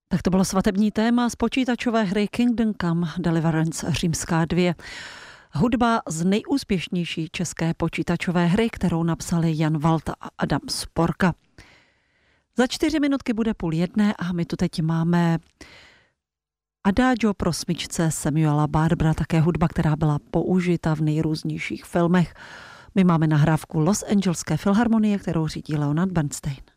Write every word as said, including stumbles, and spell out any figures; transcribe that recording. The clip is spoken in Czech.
Tak to bylo svatební téma z počítačové hry Kingdom Come Deliverance římská dvě. Hudba z nejúspěšnější české počítačové hry, kterou napsali Jan Walta a Adam Sporka. Za čtyři minutky bude půl jedné a my tu teď máme Adagio pro smyčce Samuela Barbera, také hudba, která byla použita v nejrůznějších filmech. My máme nahrávku Los Angeleské filharmonie, kterou řídí Leonard Bernstein.